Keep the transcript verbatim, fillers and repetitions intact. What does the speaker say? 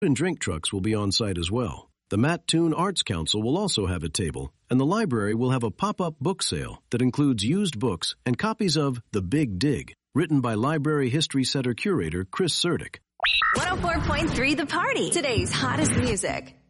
and drink trucks will be on site as well. The Mattoon Arts Council will also have a table, and the library will have a pop-up book sale that includes used books and copies of The Big Dig, written by Library History Center curator Chris Sertic. one oh four point three The Party, today's hottest music.